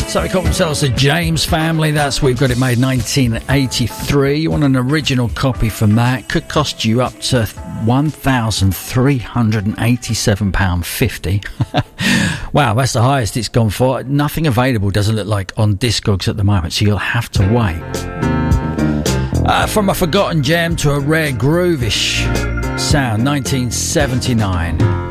So they call themselves the James Family. That's We've Got It Made 1983. You want an original copy from that? Could cost you up to £1,387.50. Wow, that's the highest it's gone for. Nothing available, doesn't look like, on Discogs at the moment, so you'll have to wait. From a forgotten gem to a rare groovish sound, 1979.